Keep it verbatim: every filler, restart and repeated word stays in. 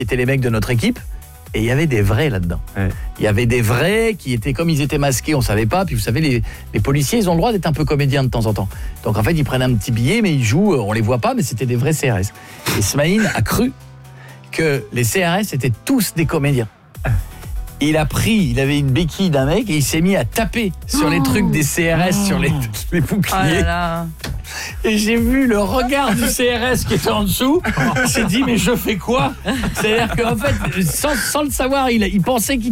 étaient les mecs de notre équipe. Et il y avait des vrais là-dedans. Ouais. Il y avait des vrais qui étaient, comme ils étaient masqués, on savait pas. Puis vous savez, les, les policiers, ils ont le droit d'être un peu comédiens de temps en temps. Donc en fait, ils prennent un petit billet, mais ils jouent, on les voit pas, mais c'était des vrais C R S. Et Smaïn a cru que les C R S étaient tous des comédiens. Il a pris, il avait une béquille d'un mec et il s'est mis à taper sur les trucs des C R S, Oh. sur les, les boucliers. Oh là là. Et j'ai vu le regard du C R S qui était en dessous. Il s'est dit, mais je fais quoi? C'est-à-dire qu'en fait, sans, sans le savoir, il, il pensait qu'il